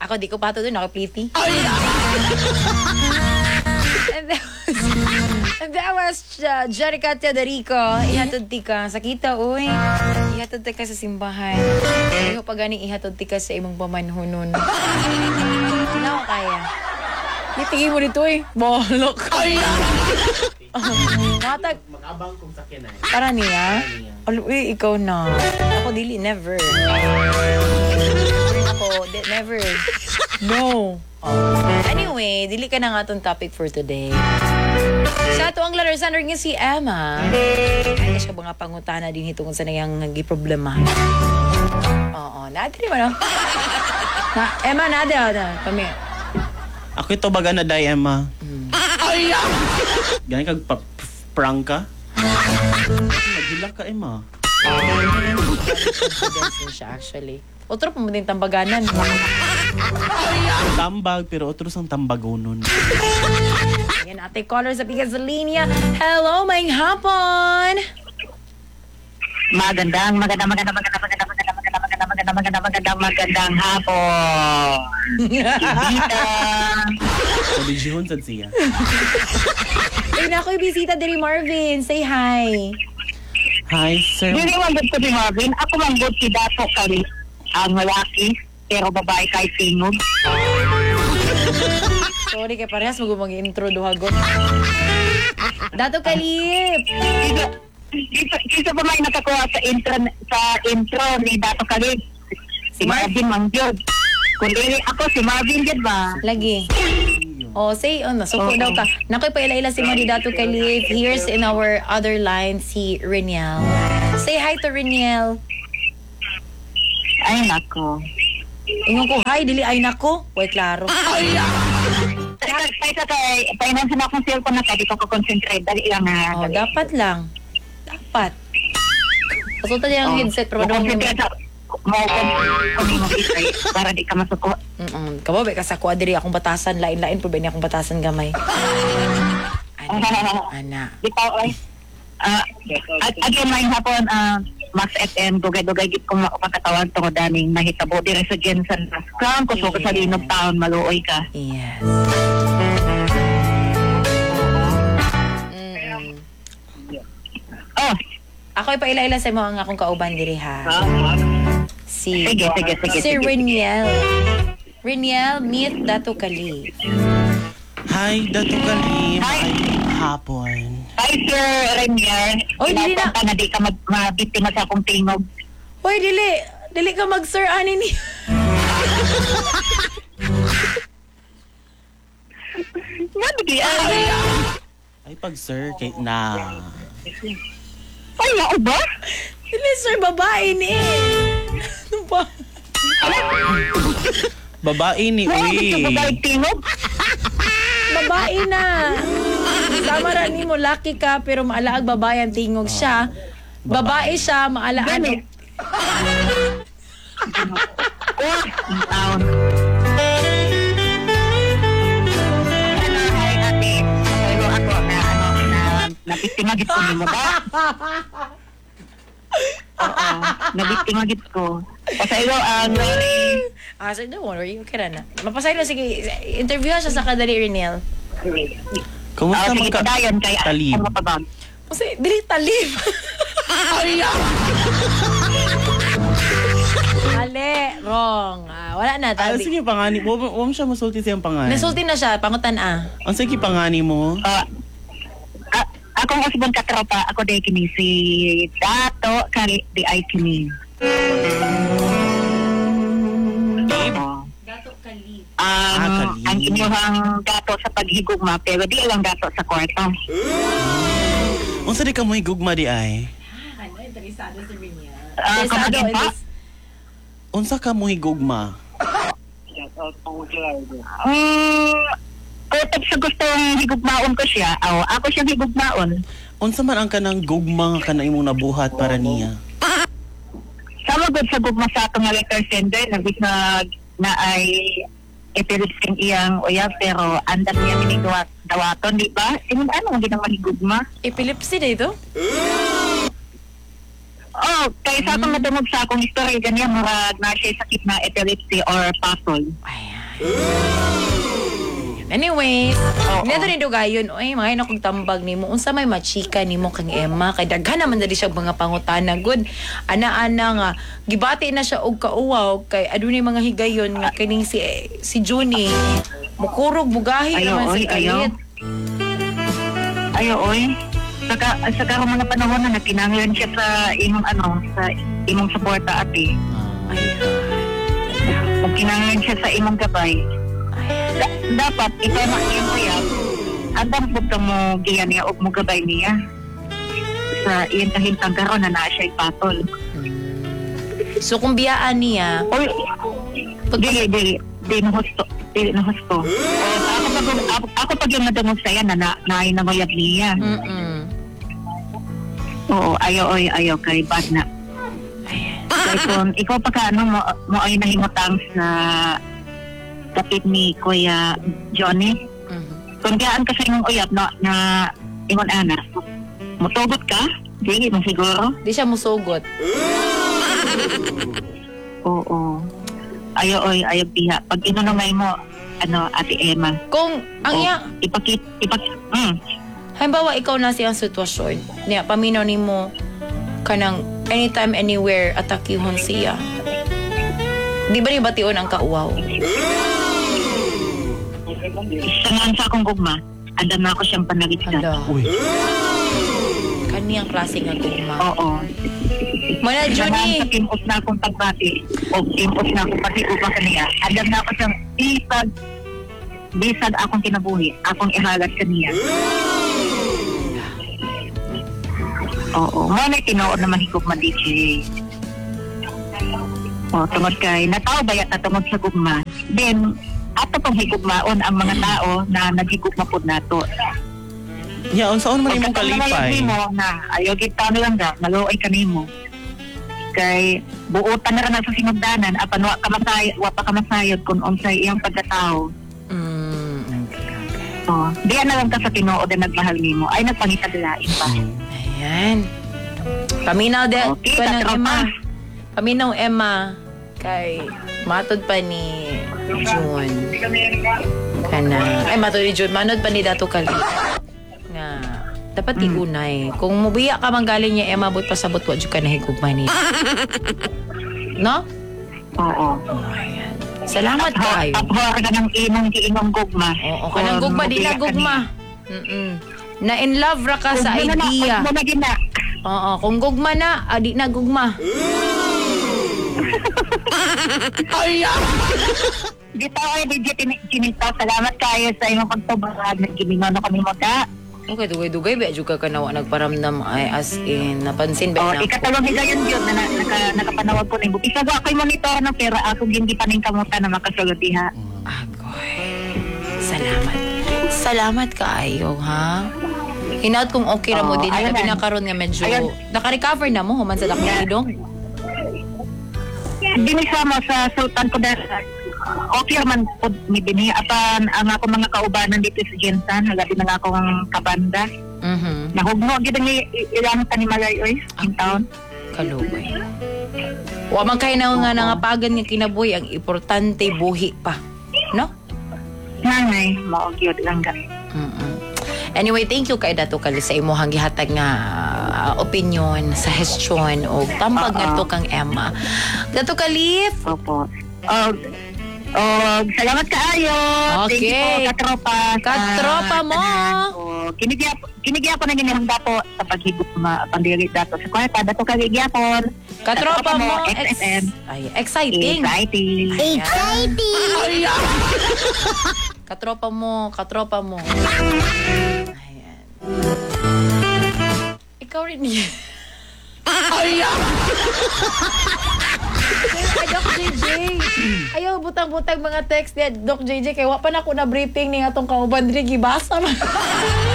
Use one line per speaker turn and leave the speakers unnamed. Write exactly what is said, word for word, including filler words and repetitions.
Ako, di ko pato doon. Ako, pliti. And that was, and that was uh, Jerica Teodorico. Ihatod ti ka. Sakita, uy. Ihatod ti ka sa simbahan. Ayaw pa gani ihatod ti ka sa imong pamanhunon. Hindi na ako kaya. Itingin mo dito eh. Bolok. Matag.
Mag-abang kung sakyan na eh.
Para niya? Alo, eh, ikaw na. Ako, dili, never. Ako, di, never. No. Oh. Anyway, dili ka na nga itong topic for today. Sa ato ang larasander nga si Emma. Ay, na siya mga pangutana din itong sa nayang problema. Oo, natin naman, no? Na, Emma, nada, nada. Kami.
Ako ito baga na day, Emma.
Hmm.
Ganyan kag pa- prank ka? Maghila ka, Emma.
Confidence siya, actually. Otro pa mo din tambaganan.
Tambag, pero otro sang tambagonon.
Ayan, ate caller sa Pigas Linya. Hello, maing hapon!
Magandang, magandang, magandang, magandang, magandang, magandang, magandang, magandang, magandang, magandang, magandang, magandang hapon. Ibita.
Sabi sad siya.
Ay, naku, bisita diri Marvin. Say hi.
Hi, sir.
Hindi naman ko ni Marvin. Ako lang good si Dato Kali. Ang lalaki, pero babae kahit tingog.
Sorry, kay parehas mag mag-intro duhagon. Dato Kalip!
Kisa, kisa ba may nakakuha sa intro, sa intro ni Dato Kali? Si Marvin Mangjod. Kundi ako si Marvin Jod ba?
Lagi. Oh, say, oh, nasuko daw ka. Nakoy pa ila-ila si Mari Dato Kalip. Here's in our other line, si Reniel. Say hi to Reniel.
Ay, nako.
Ingon ko, hi, dili ay nako. Uy, klaro.
Kaya kay, finance na akong cellphone na kaya di ko concentrate. Dali lang na.
Oh, dapat lang. Dapat. Pasulta niya ang headset. Pero
Mo
doon
concentrate sa mo concentrate para di ka masuko.
Mm-mm. Kamo, be, kasi ako adiri akong batasan. Lain-lain po ba niya akong batasan gamay. Ana. Ana.
Di pa, ay. Ah, again, may hapon, ah, Max F M, dugay-dugay git kong makapagkatawan to ko daming mahitabo. Dire sa Jensen Crown, kuso ko sa linog taon, maluoy ka.
Yes. Mm.
Oh,
Ako ipaila-ila sa mo ang akong kauban diri ha. Si
sige, sige, sige.
Si
sige.
Reniel. Reniel, meet Dato Kali.
Hi, Dato Kalim.
Hi.
Ay, hapon.
Hi, Sir Renier.
Oy, dili na.
na di ka mag- mabiktima sa akong tingog.
Hoy, dili. Dili ka mag-sir ani ni.
Nga, di ay.
Ay, pag sir, kay na.
Ay, ako ba?
Dili sir babae ni. Ano ba?
Babae ni
Nga, di ka
Uy.
ba tingog?
Babae na. Sama ra ni mo laki ka pero maalaag babae ang tingog siya. Babae siya, maalaag.
Gani. Oh, ang taon. Ano, hi, ate. Pero ako, na, ano, na, nabiktima git ko nimo ba? Oo, nabiktima git ko. Kasi ito, ang very...
Ah, so don't worry, okay na na. Mapasay lang, sige, interview siya sa kadali Reniel.
Kumusta
Ah, sige,
magka...
padayon kay
Talib?
ano pa ba?
Kasi, dili talib. Ale, wrong. Ah, wala na,
Ah,
tabi.
sige, pangani. Huwag huwag siya masulti siyang pangani.
Nasulti na siya, pangutan ah.
Ang sige, pangani mo.
Ah, ah, akong usbon katropa, ako day kini si Dato kay di ay kini. Oo.
Dato Kali.
Ang
Ah, kali.
ang inyong dato sa paghigugma pero di lang dato sa kwarto.
Unsa di ka mo higugma di ay?
Ano, interesado si Reniel.
Ah,
Interesado,
kumagin pa?
ilis-
Unsa ka mo higugma?
Mm, kung sa gustong higugmaon ko siya, aw, ako siyang higugmaon.
Unsa man ang kanang gugma nga kana imong nabuhat para niya?
Sama gud sa gugma sa atong nga letter sender, nabis na na ay ipilipsing iyang uyab pero andat niya kining dawat dawaton, di ba? Ingon ano ang ginang mahigugma?
Epilepsy na ito?
Oh, kaya sa akong natungog sa akong history ganyan murag na siya sakit na epilepsy or puzzle.
Ayan. Anyways,
Oo.
dito ni Dugayon, oy, mga ina kong tambag nimo. Unsa may machika nimo kang Emma kay daghan naman dali siya mga pangutana good. Ana-ana nga gibati na siya og kauwaw kay adunay mga higayon nga kining si si Juni. Mukurog bugahi
Ayaw,
naman
oy,
sa
ayaw.
kalit.
Ayo, oy. Saka, saka ang mga panahon na nagkinanglan siya sa imong ano, sa imong suporta ate.
Ay,
Magkinanglan siya sa imong gabay. Da- dapat ikaw na iyong kuya. Andang po ka mo giyan niya o mo gabay niya. Sa iyong kahintang karon na naa siya ipatol.
so kung biyaan niya,
Oy,
Pag-
dili, dili. Dili na husto. Dili na husto. O, ako pag, ako, ako pag yung nadungog sa'yo na na, naay na mayag niya.
mm
Oo, ayaw, oy, ayaw kay bad na. Kaya kung ikaw pa ka, ano, mo, mo ay nahimutang sa kapit ni Kuya Johnny.
Mhm.
Kung diyaan ka sa imong uyap na, na ingon ana, mutugot ka? Dili mo siguro?
Di siya musugot.
Oo. Ayaw, oy, ayaw piha. Pag inunamay mo, ano, Ate Emma.
Kung ang
o,
iya,
Ipakit, ipakit, mm.
halimbawa ikaw na siyang sitwasyon, niya paminaw nimo kanang anytime anywhere atakihon siya. Di ba ni bation ang kauwaw?
Sangan sa akong gugma, andam na ako siyang panagitsa.
Hala.
Uy.
Kaniyang klase nga gugma.
Oo.
Mana
Sangan
Johnny,
sa timos na akong pagbati, o timos na akong pati upang kaniya, andam na ako siyang isag, bisag akong kinabuhi, akong ihagat kaniya. Oo. Manay tinood na mahigop man D J. O, tungod kay, nataw ba yata tungod sa gugma. Then, ato pang higugmaon ang mga tao na naghigugma po nato.
Ya, unsaon man imong
Pagkatapos
kalipay?
mo na ayaw kita na lang da, naluoy ka nimo. Kay buotan na rin na sa sinugdanan, apan wa ka masay, wa pa ka masayod kung unsay iyang pagkatao.
mm, okay, okay.
So, diyan na lang ka sa tinuod na nagmahal nimo. Ay nagpangitadlain pa.
Ayan. Paminaw de,
Okay,
kanang
tatropa.
Emma. Paminaw Emma kay matod pa ni June. Kana, ay matod ni June, manod pa ni Dato Kali. Nga, dapat igunay. Kung mubiya ka man galing niya, Emma, bu't pasabot wa jud ka na higugma niya. No?
Oo.
Ayan. Salamat kayo.
Tapos ka ng imong giingong gugma.
Oo, kanang gugma, di na gugma. Mm-mm. Na in love ra ka sa idea.
Kung na gina.
Oo, kung gugma na, ah, di na gugma.
Dito ay digit kinita. Salamat kayo sa imong pagtubag. Naggimingon na kami magka.
Okay, dugay-dugay ba juga ka nawa nagparamdam ay as in napansin ba
O,
na ako?
ikatalong higayon yun na, na naka, nakapanawag ko na yung Isa ko ako'y monitor na pero ako hindi pa ning kamuta na makasulod diha.
Agoy. Salamat. Salamat kaayo, ha? Hinaut kung okay ra mo
Oo,
din.
ayun
Labi
na.
na karon nga medyo
Ayun.
naka-recover na mo human sa dakong
Yeah.
idong.
Dinisa mo sa Sultan ko dahil okay man po mi dinhi apan ang ako mga kaubanan dito sa Jensan nagabi na nga akong kabanda.
Mhm.
Nahugno gid ni ilang tanimalay oy in town.
Kalugay. Wa man kay na nga nangapagan nga kinabuhi ang importante buhi pa. No?
Nanay, mao gyud lang ga.
Mm-mm. Anyway, thank you kay Dato Kali sa imuhang gihatag nga uh, opinion, suggestion o tambag nga
Oo.
to kang Emma. Dato Kali,
Opo. Og og salamat kaayo. Thank you
Okay.
po katropa. sa
Katropa mo.
tanan. O, kinigya kinigya ko na ginihang dato sa paghigop ma pandiri dato sa kwarta dato kagigyapon.
katropa mo,
X
ex-
S M.
ay, exciting.
Exciting.
Exciting. Katropa mo, katropa mo. Ayan. Ikaw rin yan. Ayan. Ay, Doc J J. Ayaw, butang-butang mga text niya. Doc J J, kaya wa pa na ako na briefing ni atong kauban. Dili, gibasa man.